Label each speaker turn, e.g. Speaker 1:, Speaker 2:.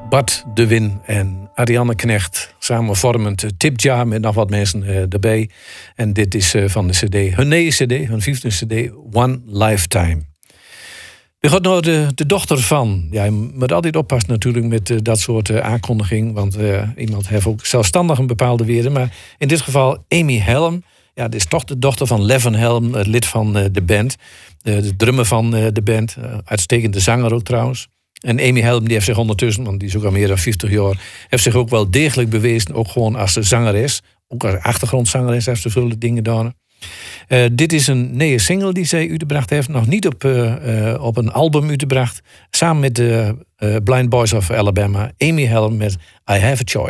Speaker 1: Bart de Win en Ariane Knecht samen vormend Tip Jar met nog wat mensen erbij. En dit is van de cd, hun nieuwe cd, hun 5e cd, One Lifetime. We gaan naar de dochter van. Ja, je moet altijd oppassen natuurlijk met dat soort aankondiging. Want iemand heeft ook zelfstandig een bepaalde waarde. Maar in dit geval Amy Helm. Ja, dit is toch de dochter van Levin Helm, lid van de band. De drummer van de band. Uitstekende zanger ook trouwens. En Amy Helm die heeft zich ondertussen, want die is ook al meer dan 50 jaar... heeft zich ook wel degelijk bewezen, ook gewoon als zangeres. Ook als achtergrondzangeres heeft ze veel dingen gedaan. Dit is een nieuwe single die zij uitgebracht heeft. Nog niet op een album uitgebracht. Samen met de Blind Boys of Alabama. Amy Helm met I Have a Choice.